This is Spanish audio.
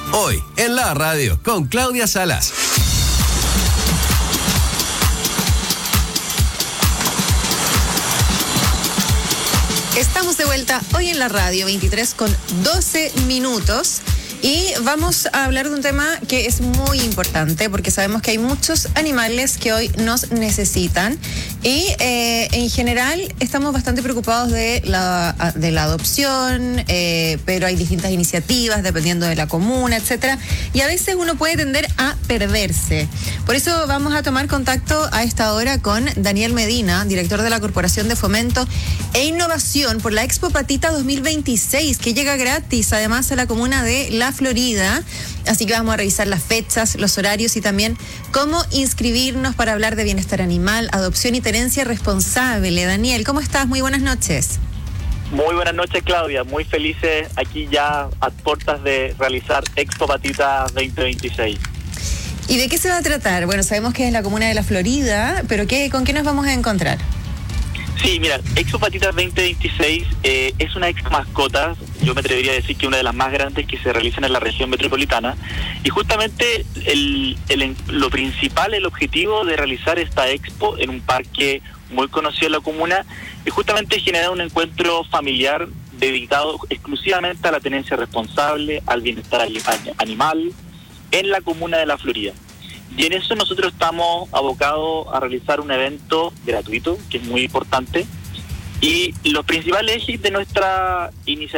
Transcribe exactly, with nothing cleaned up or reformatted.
Hoy, en la radio, con Claudia Salas. Estamos de vuelta hoy en la radio, veintitrés con doce minutos. Y vamos a hablar de un tema que es muy importante porque sabemos que hay muchos animales que hoy nos necesitan y eh, en general estamos bastante preocupados de la, de la adopción, eh, pero hay distintas iniciativas dependiendo de la comuna, etcétera, y a veces uno puede tender a perderse. Por eso vamos a tomar contacto a esta hora con Daniel Medina, director de la Corporación de Fomento e Innovación por la Expo Patita dos mil veintiséis, que llega gratis además a la comuna de La Florida. Así que vamos a revisar las fechas, los horarios y también cómo inscribirnos para hablar de bienestar animal, adopción y tenencia responsable. Daniel, ¿cómo estás? Muy buenas noches. Muy buenas noches, Claudia. Muy felices aquí ya a puertas de realizar Expo Patita veinte veintiséis. ¿Y de qué se va a tratar? Bueno, sabemos que es la comuna de La Florida, pero ¿qué, con qué nos vamos a encontrar? Sí, mira, Expo Patita veinte veintiséis eh, es una expo mascotas, yo me atrevería a decir que una de las más grandes que se realizan en la región metropolitana, y justamente el, el, lo principal, el objetivo de realizar esta expo en un parque muy conocido en la comuna, es justamente generar un encuentro familiar dedicado exclusivamente a la tenencia responsable, al bienestar animal en la comuna de La Florida. Y en eso nosotros estamos abocados a realizar un evento gratuito, que es muy importante, y los principales ejes de nuestra iniciativa